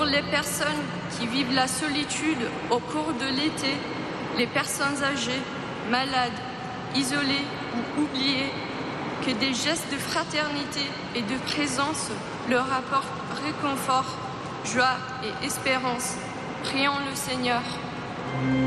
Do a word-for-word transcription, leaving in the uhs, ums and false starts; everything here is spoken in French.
Pour les personnes qui vivent la solitude au cours de l'été, les personnes âgées, malades, isolées ou oubliées, que des gestes de fraternité et de présence leur apportent réconfort, joie et espérance. Prions le Seigneur.